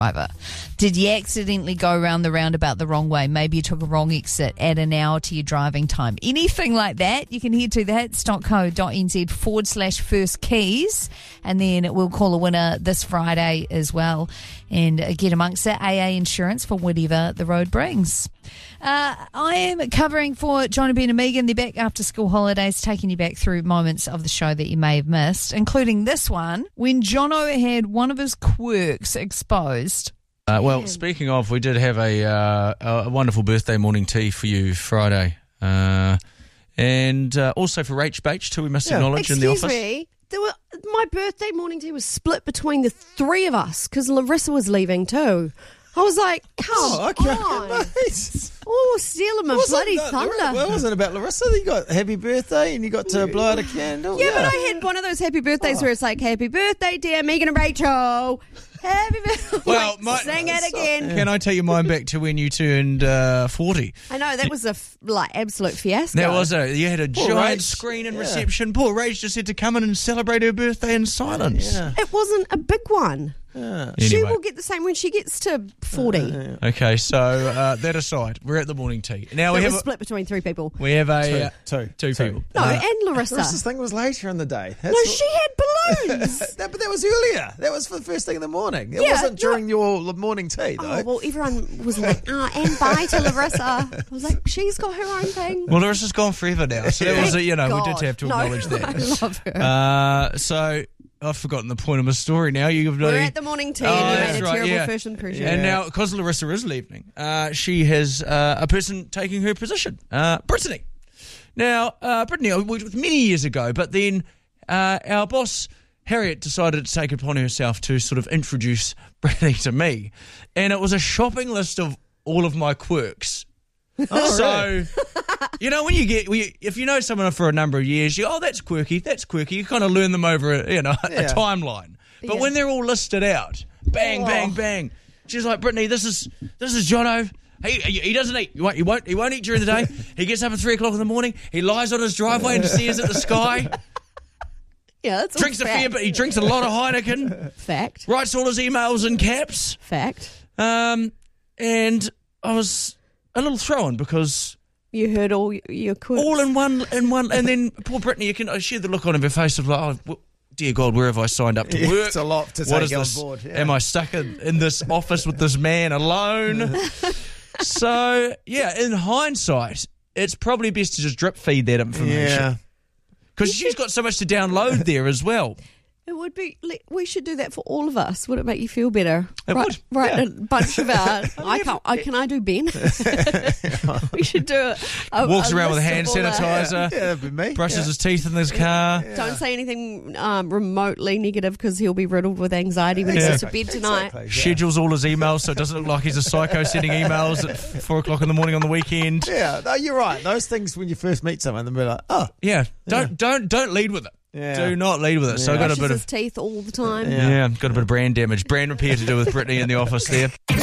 driver. Did you accidentally go around the roundabout the wrong way? Maybe you took a wrong exit, add an hour to your driving time. Anything like that, you can head to thats.co.nz/first keys, and then we'll call a winner this Friday as well and get amongst it. AA insurance for whatever the road brings. I am covering for John, Ben and Megan. They're back after school holidays, taking you back through moments of the show that you may have missed, including this one, when Jono had one of his quirks exposed. Well, speaking of, we did have a wonderful birthday morning tea for you Friday. And also for Rach Bache, too, we must acknowledge in the office. Excuse me. My birthday morning tea was split between the three of us because Larissa was leaving too. I was like, come on. Mate. Oh, stealing my bloody thunder. Well, it wasn't about Larissa. You got happy birthday and you got to blow out a candle. Yeah, but I had one of those happy birthdays where it's like, happy birthday, dear Megan and Rachel. Happy birthday. Well, sing it again. Can I take your mind back to when you turned 40? I know, that was a absolute fiasco. That was you had a giant Rach. screen and reception. Poor Rach just had to come in and celebrate her birthday in silence. Yeah. It wasn't a big one. She Anyway. will get the same when she gets to 40. Okay, so that aside, we're at the morning tea. Now It was split between three people. we have a Two people. No, and Larissa. Larissa's thing was later in the day. No, she had balloons. But that was earlier. That was for the first thing in the morning. It Yeah, wasn't during your morning tea, though. Oh, well, everyone was like, and bye to Larissa. I was like, she's got her own thing. Well, Larissa's gone forever now, so that was we did God. have to No, acknowledge that. I love her. So I've forgotten the point of my story now. We're at the morning tea and you that's made a right, terrible yeah. first impression. And now, because Larissa is leaving, she has a person taking her position, Brittany. Now, Brittany, I worked with many years ago, but then our boss, Harriet, decided to take it upon herself to sort of introduce Brittany to me. And it was a shopping list of all of my quirks. So, when if you know someone for a number of years, that's quirky, you kind of learn them over a timeline. But when they're all listed out, bang, bang, bang, she's like, Brittany, this is Jono. He doesn't eat. He won't eat during the day. He gets up at 3 o'clock in the morning. He lies on his driveway and stares at the sky. Yeah, that's Drinks a fair bit. He drinks a lot of Heineken. Fact. Writes all his emails in caps. Fact. And I was a little thrown because You heard all your quirks. all in one, and then poor Brittany, I shared the look on her face of like, dear God, where have I signed up to work? It's a lot to What take is on this? board. Yeah. Am I stuck in this office with this man alone? So, in hindsight, it's probably best to just drip feed that information. Yeah. Because she's got so much to download there as well. It would be. We should do that for all of us. Would it make you feel better? It would, Right, yeah. a bunch of our. Can I do Ben? We should do it. Walks around with a hand sanitizer. Yeah, that'd be me. Brushes his teeth in his car. Don't say anything remotely negative because he'll be riddled with anxiety when he goes to bed tonight. Exactly, yeah. Schedules all his emails so it doesn't look like he's a psycho sending emails at 4 o'clock in the morning on the weekend. Yeah, no, you're right. Those things when you first meet someone, they'll be like, oh. Yeah, don't lead with it. Yeah. Do not lead with it. So I got a Brushes bit his of teeth all the time. got a bit of brand damage, brand repair to do with Brittany in the office there.